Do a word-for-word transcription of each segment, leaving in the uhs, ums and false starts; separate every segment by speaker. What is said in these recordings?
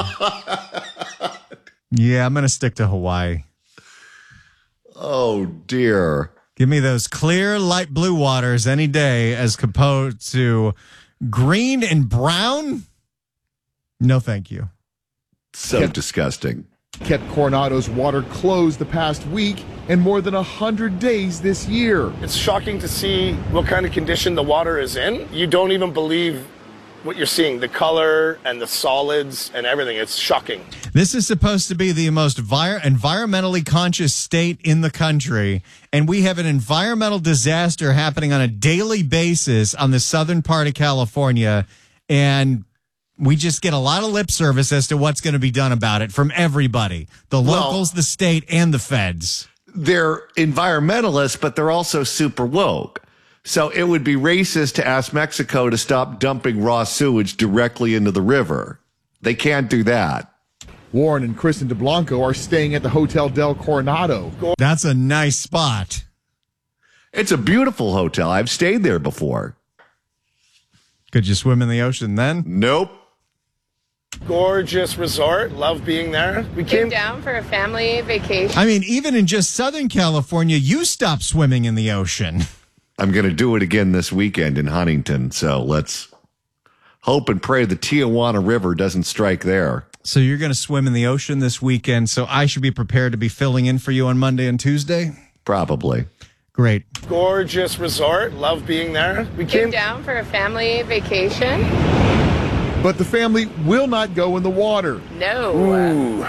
Speaker 1: Yeah, I'm going to stick to Hawaii.
Speaker 2: Oh, dear.
Speaker 1: Give me those clear, light blue waters any day as opposed to green and brown. No, thank you.
Speaker 2: So
Speaker 3: Kept-
Speaker 2: disgusting.
Speaker 3: Kept Coronado's water closed the past week and more than one hundred days this year.
Speaker 4: It's shocking to see what kind of condition the water is in. You don't even believe what you're seeing, the color and the solids and everything. It's shocking.
Speaker 1: This is supposed to be the most vi- environmentally conscious state in the country, and we have an environmental disaster happening on a daily basis on the southern part of California, and we just get a lot of lip service as to what's going to be done about it from everybody, the
Speaker 2: Well,
Speaker 1: locals, the state, and the feds.
Speaker 2: They're environmentalists, but they're also super woke. So it would be racist to ask Mexico to stop dumping raw sewage directly into the river. They can't do that.
Speaker 3: Warren and Kristen DeBlanco are staying at the Hotel Del Coronado.
Speaker 1: That's a nice spot.
Speaker 2: It's a beautiful hotel. I've stayed there before.
Speaker 1: Could you swim in the ocean then?
Speaker 2: Nope.
Speaker 4: Gorgeous resort. Love being there. We
Speaker 5: Came
Speaker 4: came
Speaker 5: down for a family vacation.
Speaker 1: I mean, even in just Southern California, you stop swimming in the ocean.
Speaker 2: I'm going to do it again this weekend in Huntington. So let's hope and pray the Tijuana River doesn't strike there.
Speaker 1: So you're going to swim in the ocean this weekend, so I should be prepared to be filling in for you on Monday and Tuesday?
Speaker 2: Probably.
Speaker 1: Great.
Speaker 4: gorgeous resort. Love being there. We
Speaker 5: Came
Speaker 4: came
Speaker 5: down for a family vacation.
Speaker 3: But the family will not go in the water.
Speaker 5: No.
Speaker 4: Ooh.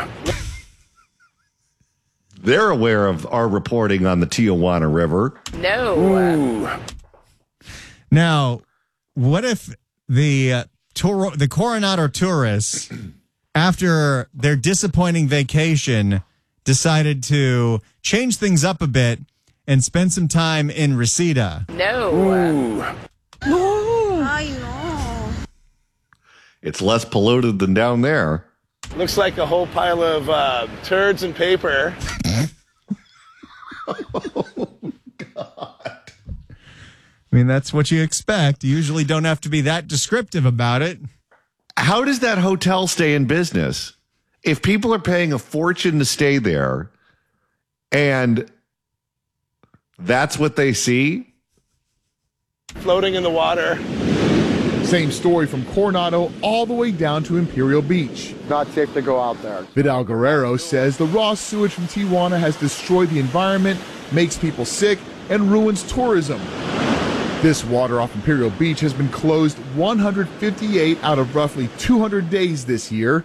Speaker 2: They're aware of our reporting on the Tijuana River.
Speaker 5: No.
Speaker 4: Ooh.
Speaker 1: Now, what if the uh, tour, the Coronado tourists, after their disappointing vacation, decided to change things up a bit and spend some time in Reseda?
Speaker 5: No.
Speaker 4: Ooh.
Speaker 6: I know.
Speaker 2: It's less polluted than down there.
Speaker 4: Looks like a whole pile of uh, turds and paper.
Speaker 1: I mean, that's what you expect. You usually don't have to be that descriptive about it.
Speaker 2: How does that hotel stay in business? If people are paying a fortune to stay there and that's what they see?
Speaker 4: Floating in the water.
Speaker 3: Same story from Coronado all the way down to Imperial Beach.
Speaker 7: Not safe to go out there.
Speaker 3: Vidal Guerrero says the raw sewage from Tijuana has destroyed the environment, makes people sick, and ruins tourism. This water off Imperial Beach has been closed one hundred fifty-eight out of roughly two hundred days this year.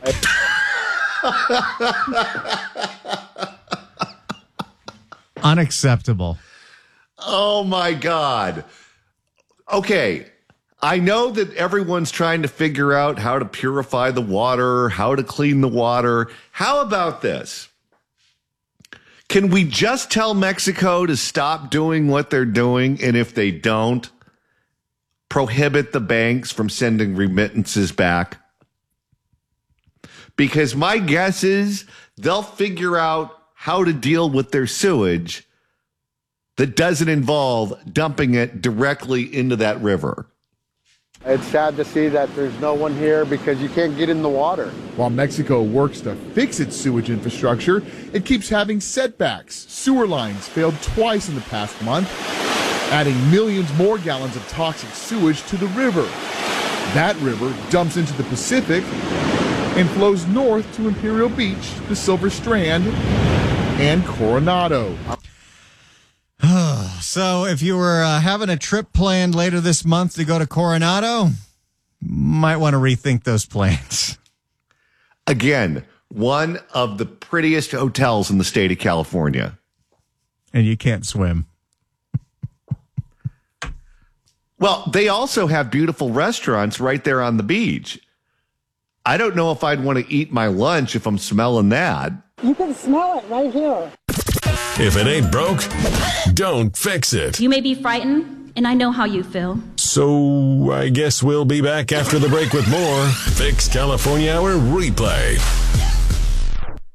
Speaker 1: Unacceptable.
Speaker 2: Oh, my God. Okay. I know that everyone's trying to figure out how to purify the water, how to clean the water. How about this? Can we just tell Mexico to stop doing what they're doing? And if they don't, prohibit the banks from sending remittances back? Because my guess is they'll figure out how to deal with their sewage that doesn't involve dumping it directly into that river.
Speaker 7: It's sad to see that there's no one here because you can't get in the water.
Speaker 3: While Mexico works to fix its sewage infrastructure, it keeps having setbacks. Sewer lines failed twice in the past month, adding millions more gallons of toxic sewage to the river. That river dumps into the Pacific and flows north to Imperial Beach, the Silver Strand, and Coronado.
Speaker 1: So if you were uh, having a trip planned later this month to go to Coronado, might want to rethink those plans.
Speaker 2: Again, one of the prettiest hotels in the state of California.
Speaker 1: And you can't swim.
Speaker 2: Well, they also have beautiful restaurants right there on the beach. I don't know if I'd want to eat my lunch if I'm smelling that.
Speaker 6: You can smell it right here.
Speaker 8: If it ain't broke, don't fix it.
Speaker 9: You may be frightened, and I know how you feel.
Speaker 8: So I guess we'll be back after the break with more Fix California Hour Replay.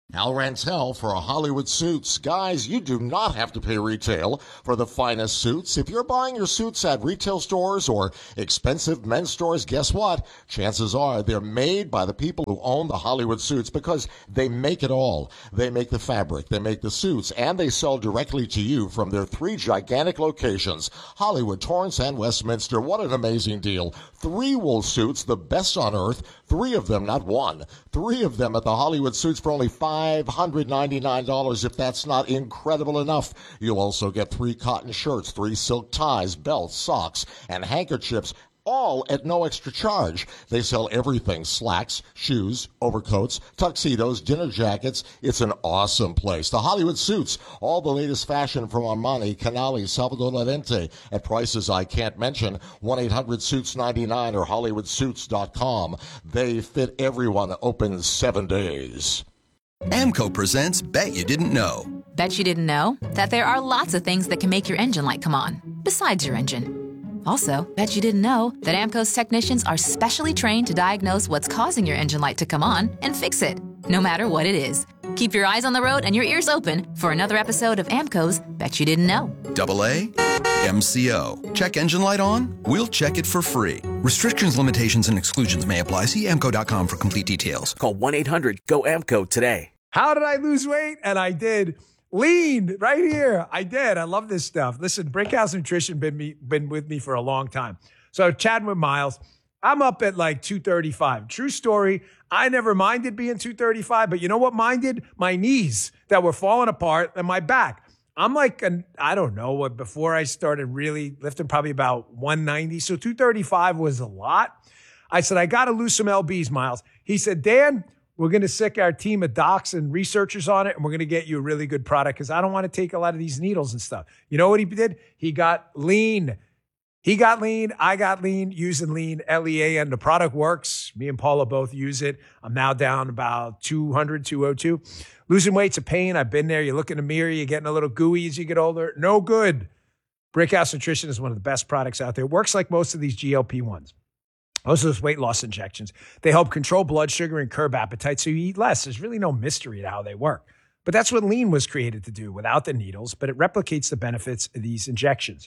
Speaker 10: Al Rantel for Hollywood Suits. Guys, you do not have to pay retail for the finest suits. If you're buying your suits at retail stores or expensive men's stores, guess what? Chances are they're made by the people who own the Hollywood Suits because they make it all. They make the fabric, they make the suits, and they sell directly to you from their three gigantic locations, Hollywood, Torrance, and Westminster. What an amazing deal. Three wool suits, the best on earth. Three of them, not one. Three of them at the Hollywood Suits for only five hundred ninety-nine dollars. If that's not incredible enough, you'll also get three cotton shirts, three silk ties, belts, socks, and handkerchiefs, all at no extra charge. They sell everything: slacks, shoes, overcoats, tuxedos, dinner jackets. It's an awesome place. The Hollywood Suits, all the latest fashion from Armani, Canali, Salvador Lorente at prices I can't mention. one eight hundred suits ninety-nine or hollywood suits dot com. They fit everyone, open seven days.
Speaker 11: AMCO presents Bet You Didn't Know.
Speaker 12: Bet you didn't know that there are lots of things that can make your engine light come on, besides your engine. Also, bet you didn't know that AMCO's technicians are specially trained to diagnose what's causing your engine light to come on and fix it, no matter what it is. Keep your eyes on the road and your ears open for another episode of AMCO's Bet You Didn't Know.
Speaker 11: Double A, M C O. Check engine light on? We'll check it for free. Restrictions, limitations, and exclusions may apply. See A M C O dot com for complete details.
Speaker 13: Call one eight hundred G O A M C O today.
Speaker 14: How did I lose weight? And I did. Lean right here. I did. I love this stuff. Listen, Brickhouse Nutrition been me been with me for a long time. So chatting with Miles, I'm up at like two thirty-five. True story. I never minded being two thirty-five, but you know what minded? My knees that were falling apart and my back. I'm like, an, I don't know what, before I started really lifting, probably about one ninety. So two thirty-five was a lot. I said, I got to lose some L Bs, Miles. He said, Dan, we're going to sick our team of docs and researchers on it, and we're going to get you a really good product because I don't want to take a lot of these needles and stuff. You know what he did? He got lean. He got lean. I got lean using lean, L E A, and the product works. Me and Paula both use it. I'm now down about two hundred, two oh two. Losing weight's a pain. I've been there. You look in the mirror, you're getting a little gooey as you get older. No good. Brickhouse Nutrition is one of the best products out there. It works like most of these G L P ones. Most of those weight loss injections, they help control blood sugar and curb appetite so you eat less. There's really no mystery to how they work. But that's what lean was created to do without the needles, but it replicates the benefits of these injections.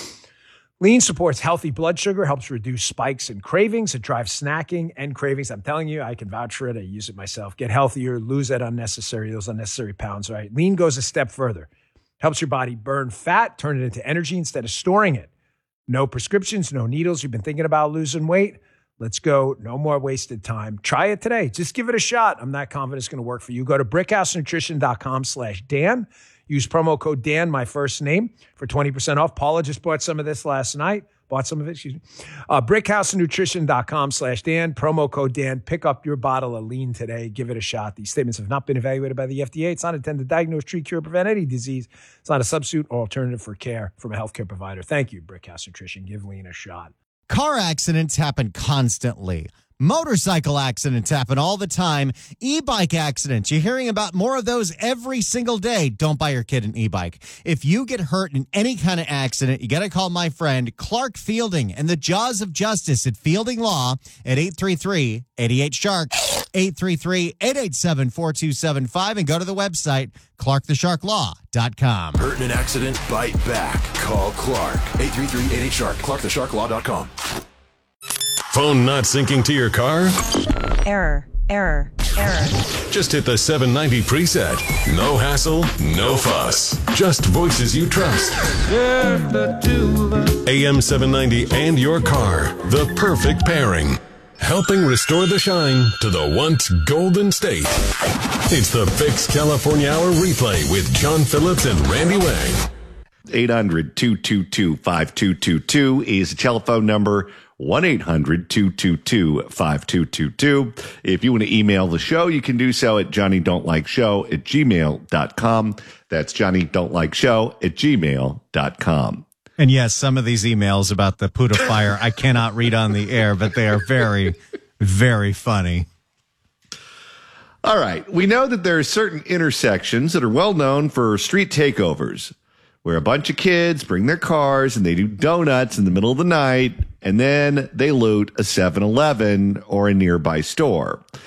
Speaker 14: Lean supports healthy blood sugar, helps reduce spikes and cravings. It drives snacking and cravings. I'm telling you, I can vouch for it. I use it myself. Get healthier, lose that unnecessary, those unnecessary pounds, right? Lean goes a step further. Helps your body burn fat, turn it into energy instead of storing it. No prescriptions, no needles. You've been thinking about losing weight? Let's go. No more wasted time. Try it today. Just give it a shot. I'm not confident it's going to work for you. Go to brickhousenutrition.com slash Dan. Use promo code Dan, my first name, for twenty percent off. Paula just bought some of this last night. Bought some of it, excuse me. Uh, brickhousenutrition.com slash Dan. Promo code Dan. Pick up your bottle of lean today. Give it a shot. These statements have not been evaluated by the F D A. It's not intended to diagnose, treat, cure, prevent any disease. It's not a substitute or alternative for care from a healthcare provider. Thank you, Brickhouse Nutrition. Give lean a shot.
Speaker 1: Car accidents happen constantly. Motorcycle accidents happen all the time. E-bike accidents. You're hearing about more of those every single day. Don't buy your kid an e-bike. If you get hurt in any kind of accident, you got to call my friend Clark Fielding and the Jaws of Justice at Fielding Law at eight three three, eight eight, shark, eight three three, eight eight seven, four two seven five, and go to the website, clark the shark law dot com.
Speaker 8: Hurt in an accident? Bite back. Call Clark. eight three three, eight eight, shark. clark the shark law dot com. Phone not syncing to your car?
Speaker 15: Error, error, error.
Speaker 8: Just hit the seven ninety preset. No hassle, no fuss. Just voices you trust. A M seven ninety and your car. The perfect pairing. Helping restore the shine to the once golden state. It's the Fix California Hour replay with John Phillips and Randy Wang.
Speaker 2: eight hundred, two two two, five two two two is the telephone number. one eight hundred, two two two, five two two two. If you want to email the show, you can do so at johnny don't like show at gmail dot com. That's johnny don't like show at gmail dot com.
Speaker 1: And yes, some of these emails about the Puta fire I cannot read on the air, but they are very, very funny.
Speaker 2: All right. We know that there are certain intersections that are well known for street takeovers, where a bunch of kids bring their cars and they do donuts in the middle of the night, and then they loot a seven eleven or a nearby store.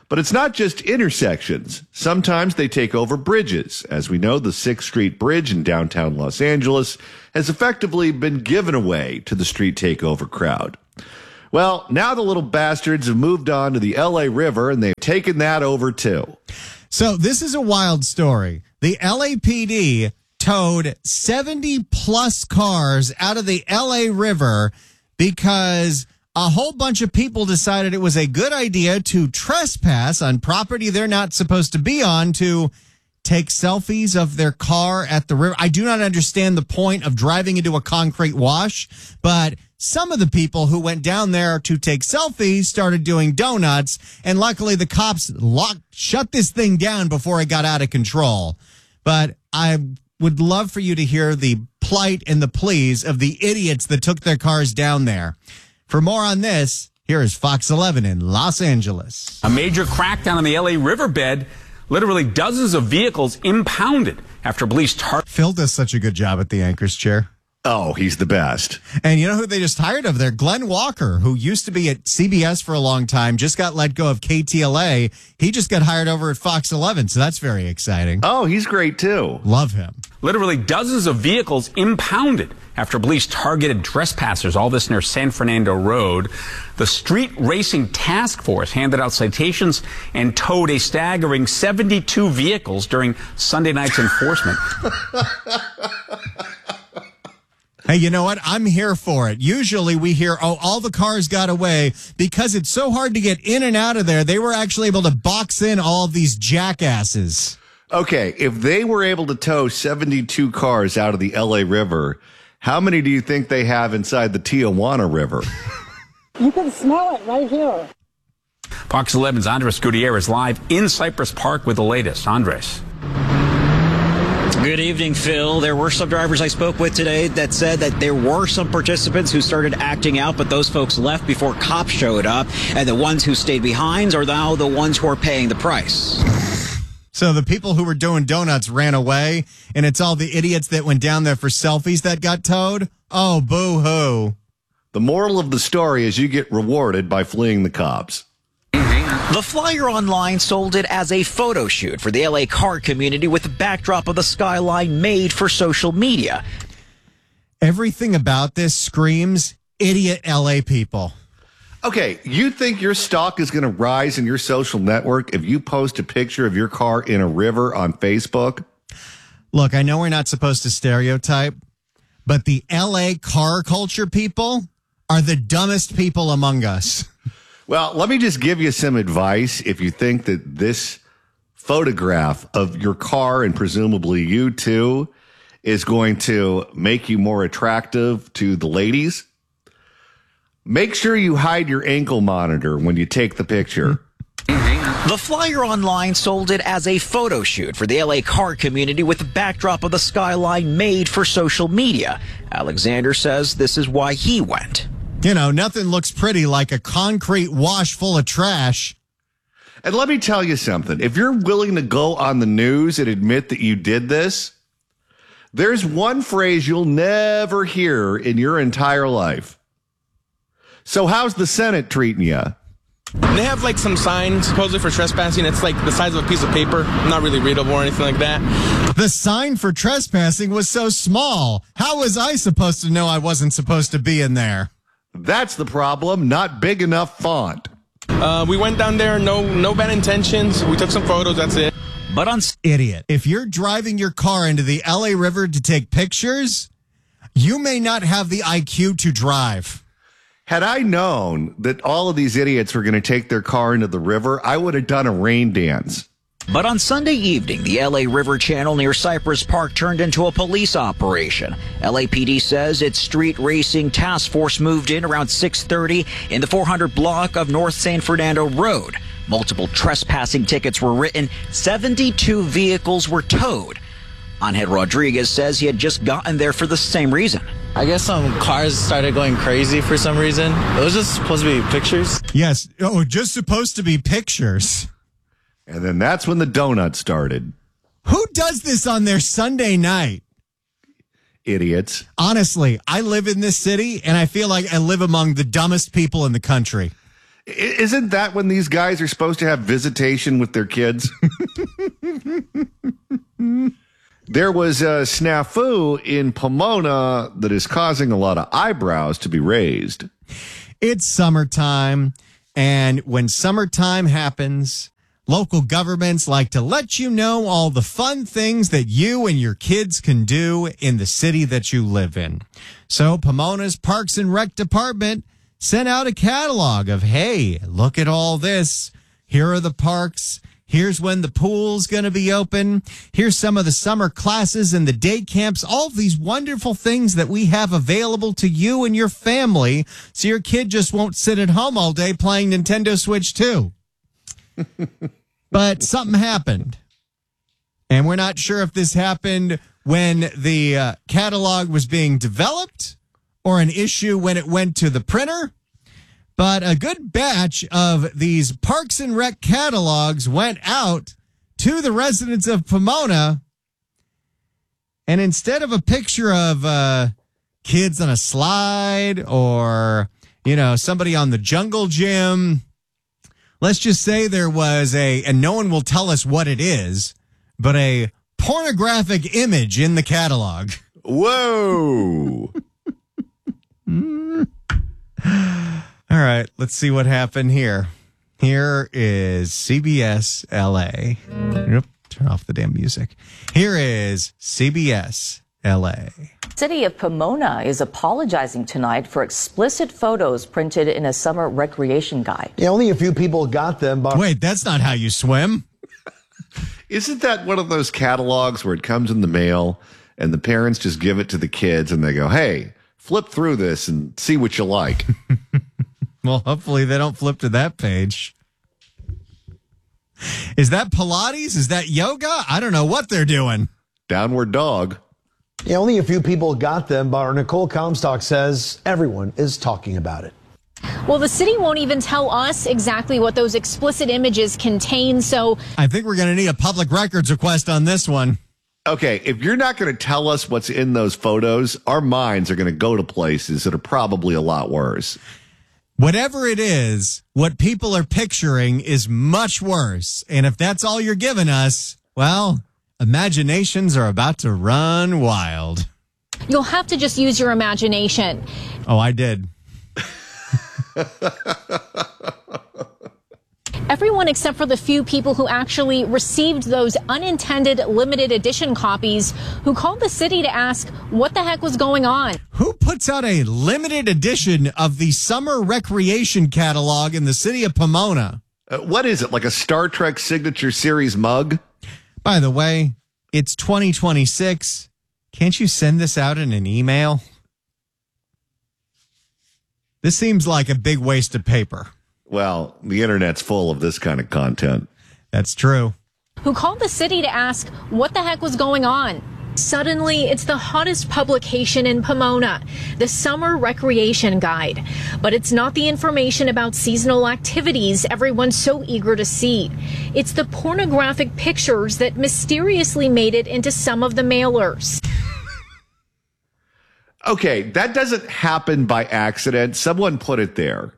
Speaker 2: But it's not just intersections. Sometimes they take over bridges. As we know, the sixth Street Bridge in downtown Los Angeles has effectively been given away to the street takeover crowd. Well, now the little bastards have moved on to the L A River, and they've taken that over too.
Speaker 1: So this is a wild story. The L A P D towed seventy plus cars out of the L A River because a whole bunch of people decided it was a good idea to trespass on property they're not supposed to be on to take selfies of their car at the river. I do not understand the point of driving into a concrete wash, but some of the people who went down there to take selfies started doing donuts, and luckily the cops locked, shut this thing down before it got out of control. But I would love for you to hear the plight and the pleas of the idiots that took their cars down there. For more on this, here is Fox eleven in Los Angeles.
Speaker 16: A major crackdown on the L A riverbed. Literally dozens of vehicles impounded after police tar-
Speaker 1: Phil does such a good job at the anchor's chair.
Speaker 2: Oh, he's the best.
Speaker 1: And you know who they just hired over there? Glenn Walker, who used to be at C B S for a long time, just got let go of K T L A. He just got hired over at Fox eleven, so that's very exciting.
Speaker 2: Oh, he's great too.
Speaker 1: Love him.
Speaker 16: Literally dozens of vehicles impounded after police targeted trespassers, all this near San Fernando Road. The Street Racing Task Force handed out citations and towed a staggering seventy-two vehicles during Sunday night's enforcement.
Speaker 1: Hey, you know what? I'm here for it. Usually we hear, oh, all the cars got away because it's so hard to get in and out of there. They were actually able to box in all of these jackasses.
Speaker 2: Okay, if they were able to tow seventy-two cars out of the L A River, how many do you think they have inside the Tijuana River?
Speaker 6: You can smell it right here.
Speaker 16: Fox eleven's Andres Gutierrez live in Cypress Park with the latest. Andres.
Speaker 17: Good evening, Phil. There were some drivers I spoke with today that said that there were some participants who started acting out, but those folks left before cops showed up, and the ones who stayed behind are now the ones who are paying the price.
Speaker 1: So the people who were doing donuts ran away, and it's all the idiots that went down there for selfies that got towed? Oh, boo-hoo.
Speaker 2: The moral of the story is you get rewarded by fleeing the cops.
Speaker 17: The flyer online sold it as a photo shoot for the L A car community with the backdrop of the skyline made for social media.
Speaker 1: Everything about this screams idiot L A people.
Speaker 2: Okay, you think your stock is going to rise in your social network if you post a picture of your car in a river on Facebook?
Speaker 1: Look, I know we're not supposed to stereotype, but the L A car culture people are the dumbest people among us.
Speaker 2: Well, let me just give you some advice. If you think that this photograph of your car, and presumably you too, is going to make you more attractive to the ladies, make sure you hide your ankle monitor when you take the picture.
Speaker 17: The flyer online sold it as a photo shoot for the L A car community with the backdrop of the skyline made for social media. Alexander says this is why he went.
Speaker 1: You know, nothing looks pretty like a concrete wash full of trash.
Speaker 2: And let me tell you something. If you're willing to go on the news and admit that you did this, there's one phrase you'll never hear in your entire life. So how's the Senate treating you?
Speaker 18: They have like some signs supposedly for trespassing. It's like the size of a piece of paper, not really readable or anything like that.
Speaker 1: The sign for trespassing was so small. How was I supposed to know I wasn't supposed to be in there?
Speaker 2: That's the problem, not big enough font.
Speaker 18: Uh, we went down there, no no bad intentions. We took some photos, that's it.
Speaker 17: But on
Speaker 1: idiot, if you're driving your car into the L A River to take pictures, you may not have the I Q to drive.
Speaker 2: Had I known that all of these idiots were going to take their car into the river, I would have done a rain dance.
Speaker 17: But on Sunday evening, the L A River Channel near Cypress Park turned into a police operation. L A P D says its Street Racing Task Force moved in around six thirty in the four hundred block of North San Fernando Road. Multiple trespassing tickets were written. seventy-two vehicles were towed. Angel Rodriguez says he had just gotten there for the same reason.
Speaker 19: I guess some cars started going crazy for some reason. It was just supposed to be pictures.
Speaker 1: Yes. Oh, just supposed to be pictures.
Speaker 2: And then that's when the donut started.
Speaker 1: Who does this on their Sunday night?
Speaker 2: Idiots.
Speaker 1: Honestly, I live in this city, and I feel like I live among the dumbest people in the country.
Speaker 2: Isn't that when these guys are supposed to have visitation with their kids? There was a snafu in Pomona that is causing a lot of eyebrows to be raised.
Speaker 1: It's summertime, and when summertime happens, local governments like to let you know all the fun things that you and your kids can do in the city that you live in. So Pomona's Parks and Rec Department sent out a catalog of, hey, look at all this. Here are the parks. Here's when the pool's going to be open. Here's some of the summer classes and the day camps, all of these wonderful things that we have available to you and your family so your kid just won't sit at home all day playing Nintendo Switch two. But something happened. And we're not sure if this happened when the uh, catalog was being developed or an issue when it went to the printer. But a good batch of these Parks and Rec catalogs went out to the residents of Pomona. And instead of a picture of uh, kids on a slide or, you know, somebody on the jungle gym, let's just say there was a, and no one will tell us what it is, but a pornographic image in the catalog.
Speaker 2: Whoa.
Speaker 1: All right, let's see what happened here. Here is C B S L A. Nope, turn off the damn music. Here is C B S L A.
Speaker 20: City of Pomona is apologizing tonight for explicit photos printed in a summer recreation guide.
Speaker 21: Yeah, only a few people got them. But
Speaker 1: wait, that's not how you swim.
Speaker 2: Isn't that one of those catalogs where it comes in the mail and the parents just give it to the kids and they go, hey, flip through this and see what you like?
Speaker 1: Well, hopefully they don't flip to that page. Is that Pilates? Is that yoga? I don't know what they're doing.
Speaker 2: Downward dog.
Speaker 21: Yeah, only a few people got them, but Nicole Comstock says everyone is talking about it.
Speaker 22: Well, the city won't even tell us exactly what those explicit images contain, so
Speaker 1: I think we're going to need a public records request on this one.
Speaker 2: Okay, if you're not going to tell us what's in those photos, our minds are going to go to places that are probably a lot worse.
Speaker 1: Whatever it is, what people are picturing is much worse. And if that's all you're giving us, well, imaginations are about to run wild.
Speaker 22: You'll have to just use your imagination.
Speaker 1: Oh, I did.
Speaker 22: Everyone except for the few people who actually received those unintended limited edition copies who called the city to ask what the heck was going on.
Speaker 1: Who puts out a limited edition of the summer recreation catalog in the city of Pomona?
Speaker 2: Uh, what is it, like a Star Trek Signature Series mug?
Speaker 1: By the way, it's twenty twenty-six. Can't you send this out in an email? This seems like a big waste of paper.
Speaker 2: Well, the internet's full of this kind of content.
Speaker 1: That's true.
Speaker 22: Who called the city to ask what the heck was going on. Suddenly, it's the hottest publication in Pomona, the Summer Recreation Guide. But it's not the information about seasonal activities everyone's so eager to see. It's the pornographic pictures that mysteriously made it into some of the mailers.
Speaker 2: Okay, that doesn't happen by accident. Someone put it there.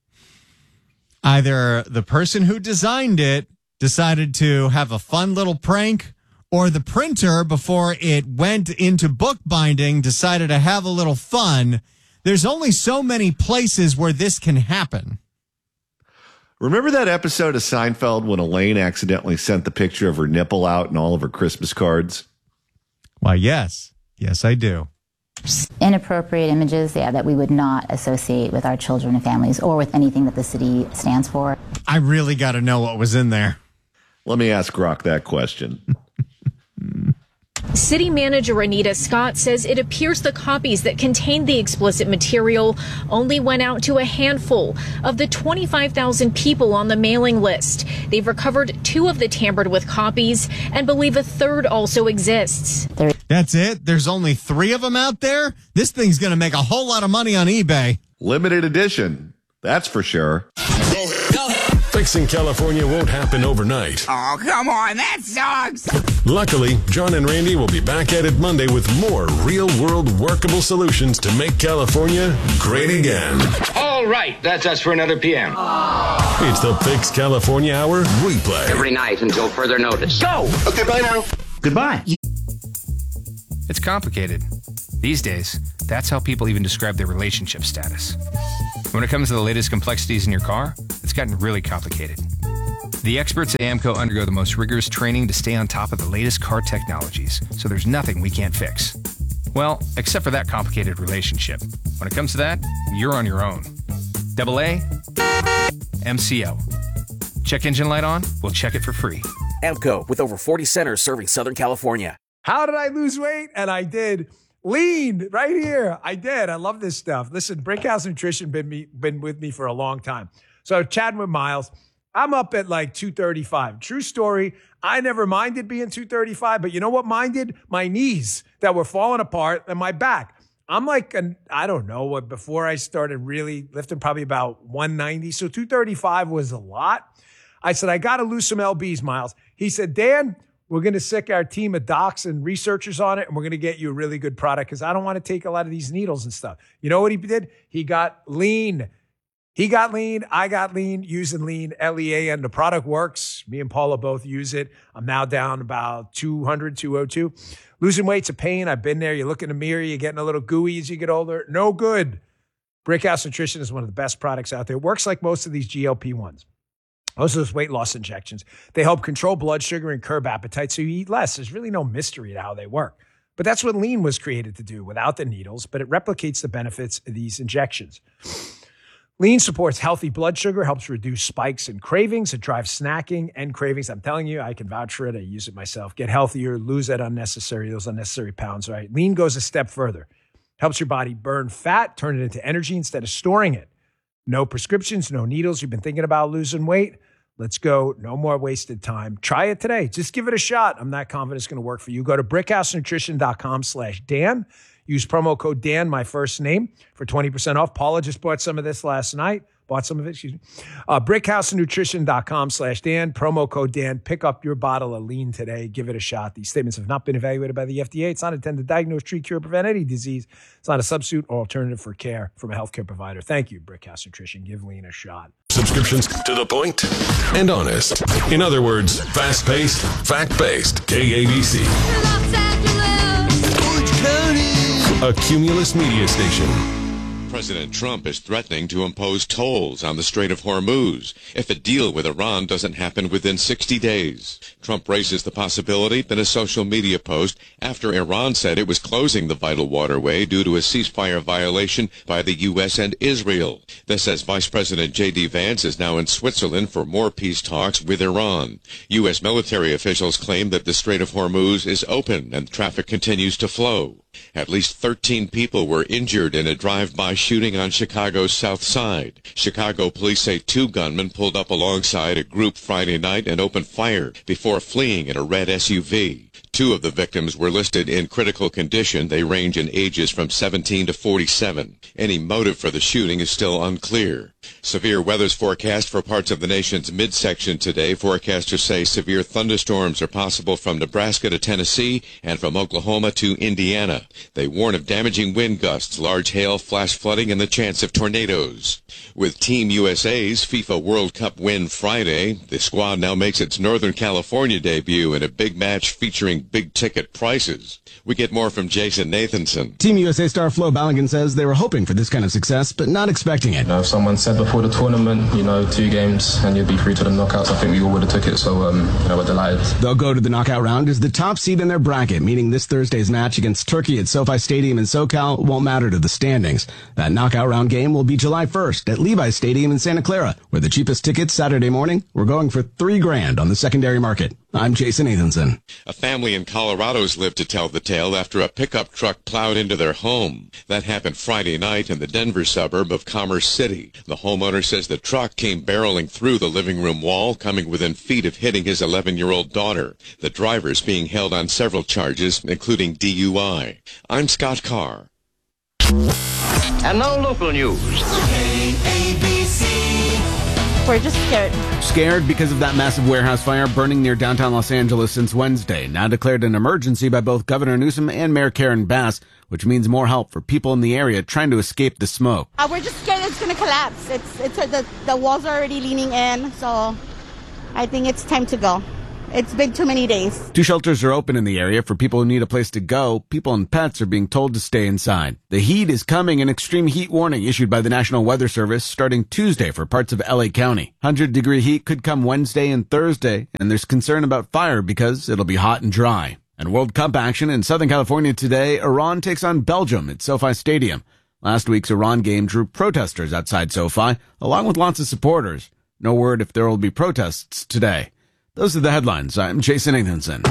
Speaker 1: Either the person who designed it decided to have a fun little prank, or the printer, before it went into bookbinding, decided to have a little fun. There's only so many places where this can happen.
Speaker 2: Remember that episode of Seinfeld when Elaine accidentally sent the picture of her nipple out in all of her Christmas cards?
Speaker 1: Why, yes. Yes, I do.
Speaker 23: Inappropriate images, yeah, that we would not associate with our children and families or with anything that the city stands for.
Speaker 1: I really got to know what was in there.
Speaker 2: Let me ask Grok that question.
Speaker 22: City manager Anita Scott says it appears the copies that contained the explicit material only went out to a handful of the twenty-five thousand people on the mailing list. They've recovered two of the tampered with copies and believe a third also exists.
Speaker 1: That's it? There's only three of them out there? This thing's going to make a whole lot of money on eBay.
Speaker 2: Limited edition. That's for sure.
Speaker 8: Fixing California won't happen overnight.
Speaker 24: Oh, come on, that sucks.
Speaker 8: Luckily, John and Randy will be back at it Monday with more real-world workable solutions to make California great again.
Speaker 24: All
Speaker 3: All right, that's us for another P M.
Speaker 8: It's the Fix California Hour replay.
Speaker 3: Every night until further notice. Go!
Speaker 4: Okay, bye now.
Speaker 3: Goodbye.
Speaker 5: It's complicated. These days, that's how people even describe their relationship status. When it comes to the latest complexities in your car, it's gotten really complicated. The experts at AAMCO undergo the most rigorous training to stay on top of the latest car technologies, so there's nothing we can't fix. Well, except for that complicated relationship. When it comes to that, you're on your own. Double A, M C O. Check engine light on? We'll check it for free.
Speaker 13: AAMCO, with over forty centers serving Southern California.
Speaker 14: How did I lose weight? And I did. Lean right here. I did. I love this stuff. Listen, Brickhouse Nutrition been me, been with me for a long time. So chatting with Miles, I'm up at like two thirty-five. True story. I never minded being two thirty-five, but you know what minded? My knees that were falling apart and my back. I'm like, an, I don't know, what before I started really lifting, probably about one ninety. So two thirty-five was a lot. I said, I got to lose some L Bs, Miles. He said, Dan, we're going to sick our team of docs and researchers on it, and we're going to get you a really good product because I don't want to take a lot of these needles and stuff. You know what he did? He got lean. He got lean. I got lean using lean, L E A, and the product works. Me and Paula both use it. I'm now down about two hundred, two oh two. Losing weight's a pain. I've been there. You look in the mirror, you're getting a little gooey as you get older. No good. Brickhouse Nutrition is one of the best products out there. It works like most of these G L P ones. Most of those weight loss injections. They help control blood sugar and curb appetite so you eat less. There's really no mystery to how they work. But that's what lean was created to do without the needles, but it replicates the benefits of these injections. Lean supports healthy blood sugar, helps reduce spikes and cravings. It drives snacking and cravings. I'm telling you, I can vouch for it. I use it myself. Get healthier, lose that unnecessary, those unnecessary pounds, right? Lean goes a step further. Helps your body burn fat, turn it into energy instead of storing it. No prescriptions, no needles. You've been thinking about losing weight? Let's go. No more wasted time. Try it today. Just give it a shot. I'm not confident it's going to work for you. Go to brickhousenutrition.com slash Dan. Use promo code Dan, my first name, for twenty percent off. Paula just bought some of this last night. Bought some of it, excuse me. Uh, brickhousenutrition.com slash Dan. Promo code Dan. Pick up your bottle of lean today. Give it a shot. These statements have not been evaluated by the F D A. It's not intended to diagnose, treat, cure, prevent any disease. It's not a substitute or alternative for care from a healthcare provider. Thank you, Brickhouse Nutrition. Give lean a shot.
Speaker 8: Subscriptions to the point and honest. In other words, fast-paced, fact-based. K A B C. Los Angeles. Orange County. A Cumulus media station.
Speaker 7: President Trump is threatening to impose tolls on the Strait of Hormuz if a deal with Iran doesn't happen within sixty days. Trump raises the possibility that a social media post after Iran said it was closing the vital waterway due to a ceasefire violation by the U S and Israel. This as Vice President J D Vance is now in Switzerland for more peace talks with Iran. U S military officials claim that the Strait of Hormuz is open and traffic continues to flow. At least thirteen people were injured in a drive-by shooting on Chicago's South Side. Chicago police say two gunmen pulled up alongside a group Friday night and opened fire before fleeing in a red S U V. Two of the victims were listed in critical condition. They range in ages from seventeen to forty-seven. Any motive for the shooting is still unclear. Severe weather's forecast for parts of the nation's midsection today. Forecasters say severe thunderstorms are possible from Nebraska to Tennessee and from Oklahoma to Indiana. They warn of damaging wind gusts, large hail, flash flooding, and the chance of tornadoes. With Team U S A's FIFA World Cup win Friday, the squad now makes its Northern California debut in a big match featuring big-ticket prices. We get more from Jason Nathanson.
Speaker 25: Team U S A star Flo Balogun says they were hoping for this kind of success, but not expecting it.
Speaker 26: You know, if someone said before the tournament, you know, two games and you'd be through to the knockouts, I think we all would have took it, so um, you know, we're delighted.
Speaker 25: They'll go to the knockout round as the top seed in their bracket, meaning this Thursday's match against Turkey at SoFi Stadium in SoCal won't matter to the standings. That knockout round game will be July first at Levi's Stadium in Santa Clara, where the cheapest tickets Saturday morning were going for three grand on the secondary market. I'm Jason Nathanson.
Speaker 7: A family in Colorado's lived to tell the tale after a pickup truck plowed into their home. That happened Friday night in the Denver suburb of Commerce City. The homeowner says the truck came barreling through the living room wall, coming within feet of hitting his eleven-year-old daughter. The driver is being held on several charges, including D U I. I'm Scott Carr.
Speaker 3: And now local news.
Speaker 27: K A B C.
Speaker 4: We're just scared.
Speaker 25: Scared because of that massive warehouse fire burning near downtown Los Angeles since Wednesday, now declared an emergency by both Governor Newsom and Mayor Karen Bass, which means more help for people in the area trying to escape the smoke.
Speaker 4: Uh, we're just scared it's going to collapse. It's it's the, the walls are already leaning in, so I think it's time to go. It's been too many days.
Speaker 25: Two shelters are open in the area for people who need a place to go. People and pets are being told to stay inside. The heat is coming. An extreme heat warning issued by the National Weather Service starting Tuesday for parts of L A County. one hundred degree heat could come Wednesday and Thursday, and there's concern about fire because it'll be hot and dry. And World Cup action in Southern California today. Iran takes on Belgium at SoFi Stadium. Last week's Iran game drew protesters outside SoFi, along with lots of supporters. No word if there will be protests today. Those are the headlines. I'm Jason Nathanson.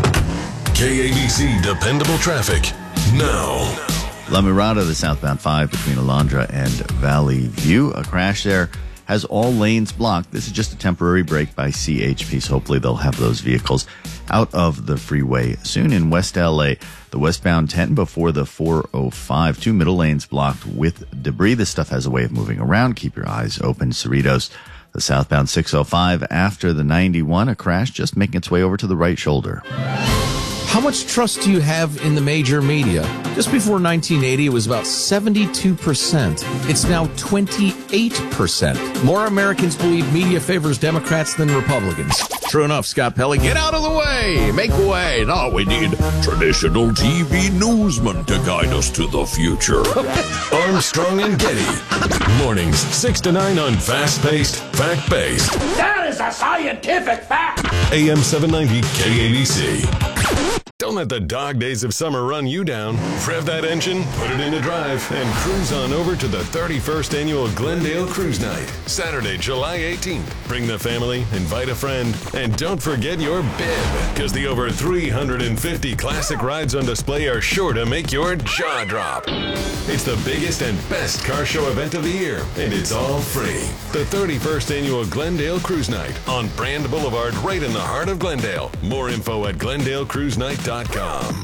Speaker 8: K A B C Dependable Traffic now.
Speaker 9: La Mirada, the southbound five between Alondra and Valley View. A crash there has all lanes blocked. This is just a temporary break by C H P, so hopefully they'll have those vehicles out of the freeway soon. In West L A, the westbound ten before the four oh five, two middle lanes blocked with debris. This stuff has a way of moving around. Keep your eyes open. Cerritos, the southbound six oh five after the ninety-one, a crash just making its way over to the right shoulder.
Speaker 10: How much trust do you have in the major media? Just before nineteen eighty, it was about seventy-two percent. It's now twenty-eight percent. More Americans believe media favors Democrats than Republicans. True enough, Scott Pelley, get out of the way! Make way! Now we need traditional T V newsmen to guide us to the future.
Speaker 8: Armstrong and Getty. Mornings, six to nine on Fast-Paced, Fact-Based.
Speaker 24: That is a scientific fact!
Speaker 8: A M seven ninety K A B C. Don't let the dog days of summer run you down. Rev that engine, put it into drive, and cruise on over to the thirty-first Annual Glendale Cruise Night, Saturday, July eighteenth. Bring the family, invite a friend, and don't forget your bib, because the over three hundred fifty classic rides on display are sure to make your jaw drop. It's the biggest and best car show event of the year, and it's all free. The thirty-first Annual Glendale Cruise Night on Brand Boulevard, right in the heart of Glendale. More info at glendale cruise night dot com.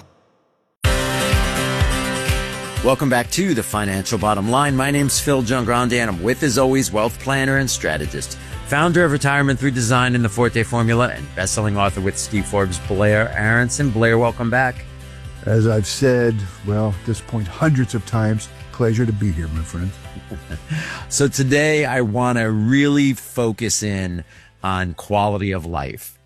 Speaker 11: Welcome back to The Financial Bottom Line. My name's Phil Giangrande, and I'm with, as always, wealth planner and strategist, founder of Retirement Through Design and the Forte Formula, and best-selling author with Steve Forbes, Blair Aronson. Blair, welcome back.
Speaker 12: As I've said, well, at this point, hundreds of times, pleasure to be here, my friend.
Speaker 11: So today I want to really focus in on quality of life,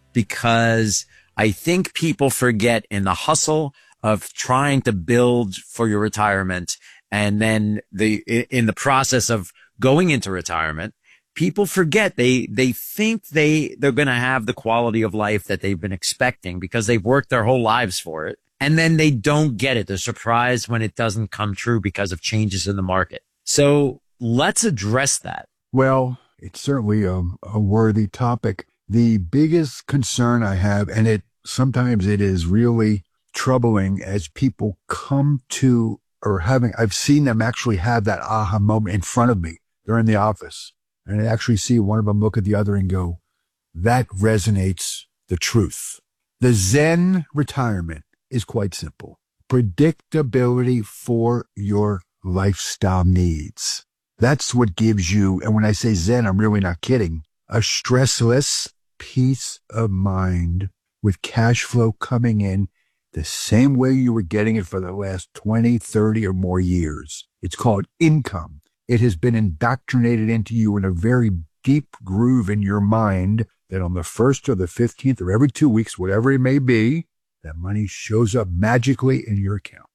Speaker 11: because I think people forget in the hustle of trying to build for your retirement, and then the in the process of going into retirement, people forget they they think they they're going to have the quality of life that they've been expecting because they've worked their whole lives for it, and then they don't get it. They're surprised when it doesn't come true because of changes in the market. So let's address that.
Speaker 12: Well, it's certainly a, a worthy topic. The biggest concern I have, and it sometimes it is really troubling as people come to, or having, I've seen them actually have that aha moment in front of me. They're in the office, and I actually see one of them look at the other and go, that resonates the truth. The Zen retirement is quite simple. Predictability for your lifestyle needs. That's what gives you, and when I say Zen, I'm really not kidding, a stressless peace of mind with cash flow coming in the same way you were getting it for the last twenty, thirty or more years. It's called income. It has been indoctrinated into you in a very deep groove in your mind that on the first or the fifteenth or every two weeks, whatever it may be, that money shows up magically in your account.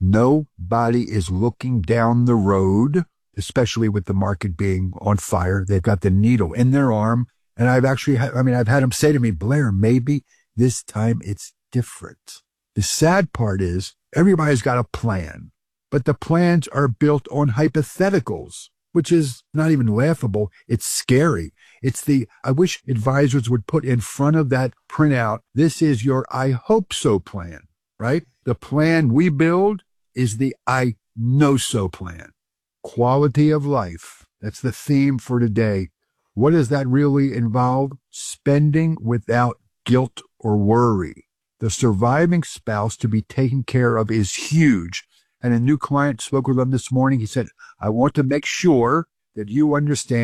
Speaker 12: Nobody is looking down the road, especially with the market being on fire. They've got the needle in their arm. And I've actually, I mean, I've had them say to me, Blair, maybe this time it's different. The sad part is everybody's got a plan, but the plans are built on hypotheticals, which is not even laughable. It's scary. It's the, I wish advisors would put in front of that printout, this is your I hope so plan, right? The plan we build is the I know so plan. Quality of life. That's the theme for today. What does that really involve? Spending without guilt or worry. The surviving spouse to be taken care of is huge. And a new client spoke with them this morning. He said, I want to make sure that you understand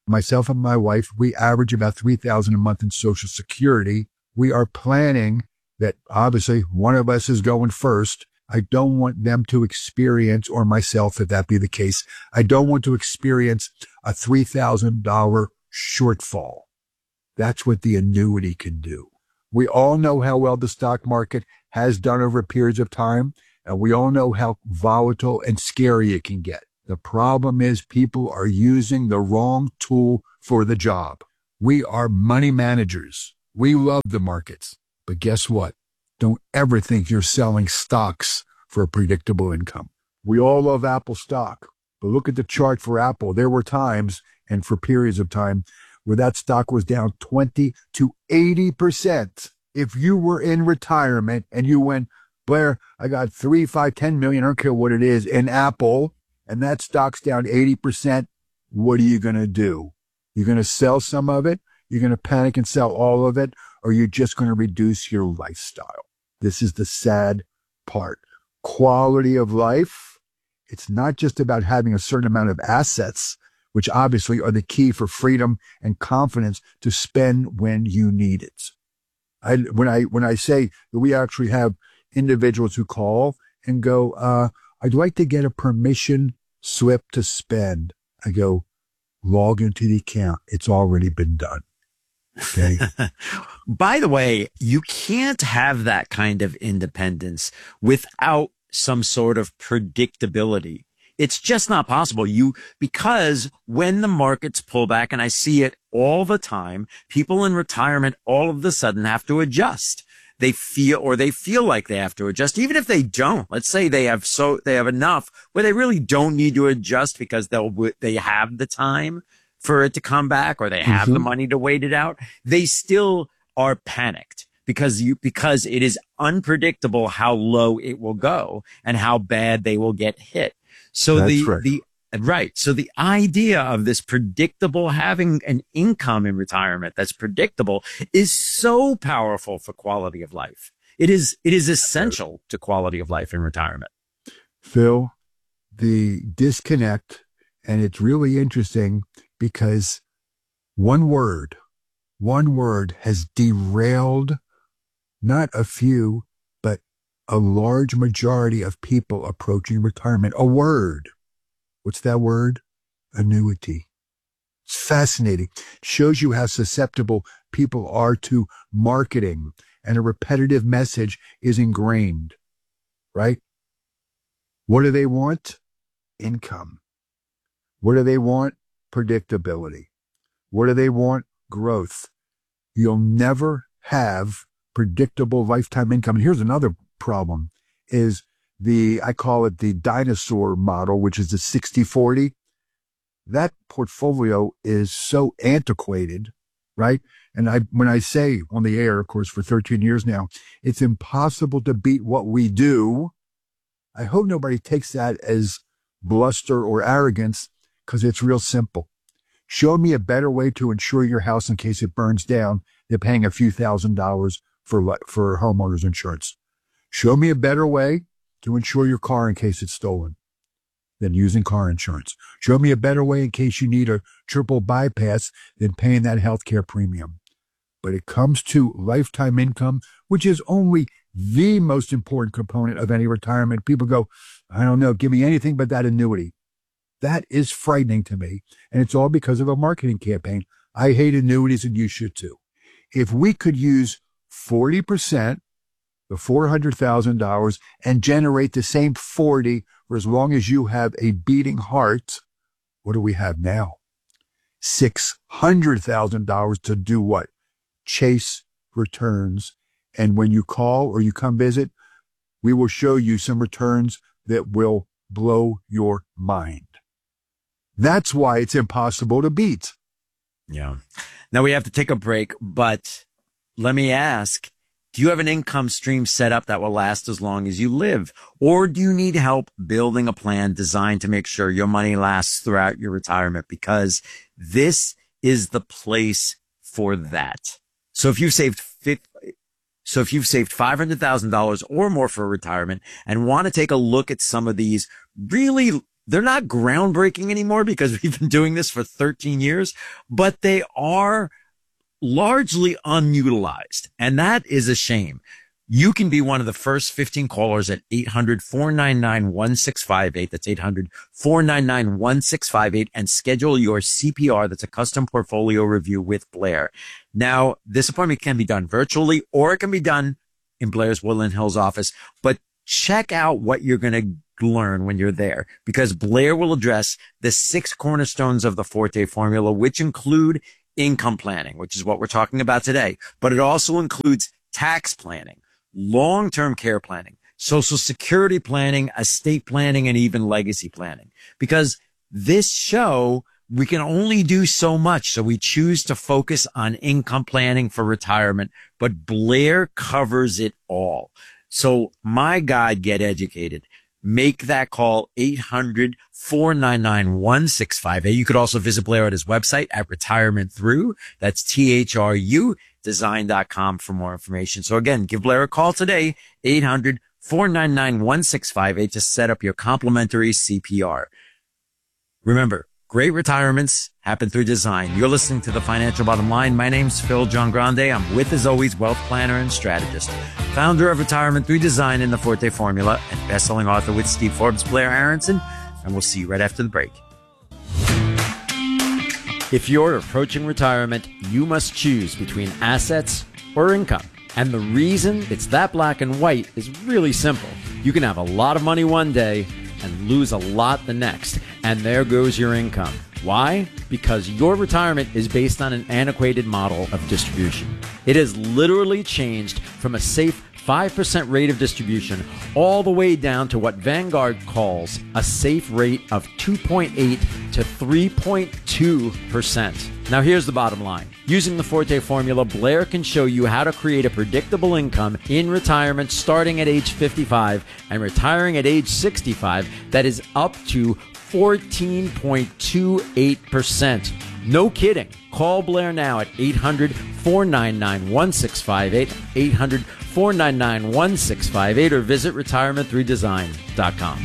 Speaker 12: myself and my wife, we average about three thousand dollars a month in Social Security. We are planning that obviously one of us is going first. I don't want them to experience, or myself, if that be the case, I don't want to experience a three thousand dollars shortfall. That's what the annuity can do. We all know how well the stock market has done over periods of time, and we all know how volatile and scary it can get. The problem is people are using the wrong tool for the job. We are money managers. We love the markets. But guess what? Don't ever think you're selling stocks for a predictable income. We all love Apple stock, but look at the chart for Apple. There were times, and for periods of time, where that stock was down twenty to eighty percent. If you were in retirement and you went, Blair, I got three, five, ten million, I don't care what it is, in Apple, and that stock's down eighty percent, what are you going to do? You're going to sell some of it? You're going to panic and sell all of it? Or you're just going to reduce your lifestyle? This is the sad part. Quality of life, it's not just about having a certain amount of assets, which obviously are the key for freedom and confidence to spend when you need it. I, when I, when I say that we actually have individuals who call and go, uh, I'd like to get a permission slip to spend. I go, log into the account. It's already been done. Okay.
Speaker 11: By the way, you can't have that kind of independence without some sort of predictability. It's just not possible. You, because when the markets pull back, and I see it all the time, people in retirement all of a sudden have to adjust. They feel, or they feel like they have to adjust, even if they don't. Let's say they have so, they have enough where they really don't need to adjust because they'll, they have the time for it to come back, or they have mm-hmm. the money to wait it out. They still are panicked because you, because it is unpredictable how low it will go and how bad they will get hit. So
Speaker 12: That's
Speaker 11: the,
Speaker 12: right.
Speaker 11: the, right. So the idea of this predictable, having an income in retirement that's predictable is so powerful for quality of life. It is, it is essential to quality of life in retirement.
Speaker 12: Phil, the disconnect, and it's really interesting because one word, one word has derailed not a few, but a large majority of people approaching retirement. A word. What's that word? Annuity. It's fascinating. It shows you how susceptible people are to marketing, and a repetitive message is ingrained, right? What do they want? Income. What do they want? Predictability. What do they want? Growth. You'll never have predictable lifetime income. And here's another problem is the, I call it the dinosaur model, which is the sixty forty. That portfolio is so antiquated, right? And I, when I say on the air, of course, for thirteen years now, it's impossible to beat what we do. I hope nobody takes that as bluster or arrogance, because it's real simple. Show me a better way to insure your house in case it burns down than paying a few thousand dollars for, for homeowners insurance. Show me a better way to insure your car in case it's stolen than using car insurance. Show me a better way in case you need a triple bypass than paying that healthcare premium. But it comes to lifetime income, which is only the most important component of any retirement. People go, I don't know, give me anything but that annuity. That is frightening to me. And it's all because of a marketing campaign. I hate annuities, and you should too. If we could use forty percent, the four hundred thousand dollars, and generate the same forty for as long as you have a beating heart, what do we have now? six hundred thousand dollars to do what? Chase returns. And when you call or you come visit, we will show you some returns that will blow your mind. That's why it's impossible to beat.
Speaker 11: Yeah. Now we have to take a break, but let me ask, do you have an income stream set up that will last as long as you live? Or do you need help building a plan designed to make sure your money lasts throughout your retirement? Because this is the place for that. So if you've saved fifty, so if you've saved five hundred thousand dollars or more for retirement and want to take a look at some of these really they're not groundbreaking anymore because we've been doing this for thirteen years, but they are largely unutilized. And that is a shame. You can be one of the first fifteen callers at eight hundred, four nine nine, one six five eight. That's eight hundred, four nine nine, one six five eight and schedule your C P R. That's a custom portfolio review with Blair. Now, this appointment can be done virtually or it can be done in Blair's Woodland Hills office, but check out what you're going to learn when you're there, because Blair will address the six cornerstones of the Forte formula, which include income planning, which is what we're talking about today, but it also includes tax planning, long-term care planning, social security planning, estate planning, and even legacy planning. Because this show, we can only do so much. So we choose to focus on income planning for retirement, but Blair covers it all. So my guide, Get Educated, make that call, eight hundred, four nine nine, one six five eight. You could also visit Blair at his website at Retirement Through. That's T H R U design dot com for more information. So again, give Blair a call today, eight hundred, four nine nine, one six five eight to set up your complimentary C P R. Remember, great retirements happen through design. You're listening to The Financial Bottom Line. My name's Phil John Grande. I'm with, as always, wealth planner and strategist, founder of Retirement Through Design in the Forte Formula, and best-selling author with Steve Forbes, Blair Aronson. And we'll see you right after the break. If you're approaching retirement, you must choose between assets or income. And the reason it's that black and white is really simple. You can have a lot of money one day and lose a lot the next. And there goes your income. Why? Because your retirement is based on an antiquated model of distribution. It has literally changed from a safe five percent rate of distribution all the way down to what Vanguard calls a safe rate of two point eight to three point two percent. Now here's the bottom line. Using the Forte formula, Blair can show you how to create a predictable income in retirement starting at age fifty-five and retiring at age sixty-five that is up to fourteen point two eight percent. No kidding. Call Blair now at eight hundred, four nine nine, one six five eight, eight hundred, four nine nine, one six five eight, or visit retirement through design dot com.